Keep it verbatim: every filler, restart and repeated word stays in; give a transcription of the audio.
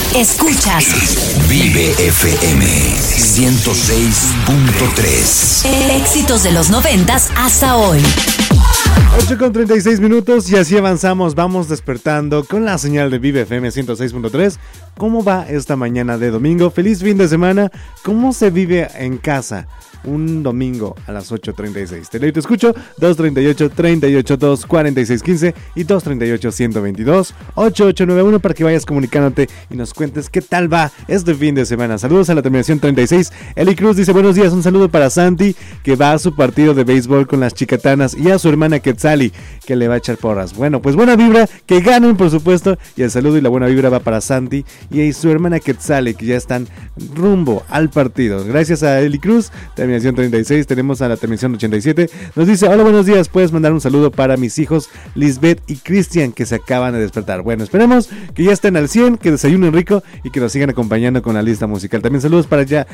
Escuchas Vive F M ciento seis punto tres. Éxitos de los noventas hasta hoy. ocho con treinta y seis minutos y así avanzamos, vamos despertando con la señal de Vive F M ciento seis punto tres. ¿Cómo va esta mañana de domingo? Feliz fin de semana. ¿Cómo se vive en casa un domingo a las ocho treinta y seis? Te leo y te escucho. Dos treinta y ocho, treinta y ocho, dos cuarenta y seis quince y dos treinta y ocho, ciento veintidós, ochenta y ocho noventa y uno para que vayas comunicándote y nos cuentes qué tal va este fin de semana. Saludos a la terminación treinta y seis. Eli Cruz dice buenos días, un saludo para Santi que va a su partido de béisbol con las Chicatanas y a su hermana Quetzali que le va a echar porras. Bueno, pues buena vibra, que ganen por supuesto, y el saludo y la buena vibra va para Santi y a su hermana Quetzali que ya están rumbo al partido. Gracias a Eli Cruz. Terminación treinta y seis, tenemos a la terminación ochenta y siete, nos dice hola buenos días, puedes mandar un saludo para mis hijos Lisbeth y Cristian que se acaban de despertar. Bueno, esperemos que ya estén al cien, que desayunen rico y que nos sigan acompañando con la lista musical. También saludos para ya